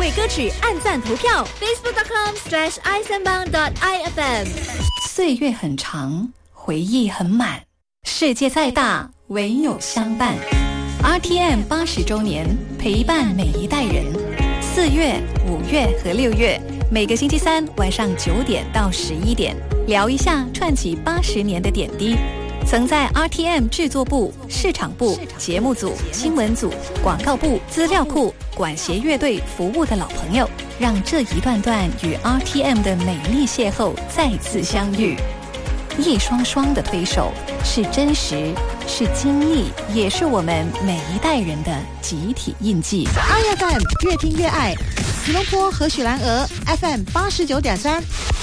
对歌曲按赞投票 facebook.com/isanbang.ifm。 岁月很长，回忆很满，世界再大，唯有相伴。RTM 80周年，陪伴每一代人。4月、5月和6月，每个星期三晚上9点到11点，聊一下串起80年的点滴。曾在 RTM 制作部、市场部、节目组、新闻组、广告部、资料库、管弦乐队服务的老朋友，让这一段段与 RTM 的美丽邂逅再次相遇。一双双的推手，是真实，是经历，也是我们每一代人的集体印记。 IFM 越听越爱，吉隆坡和许兰俄 FM 89.3。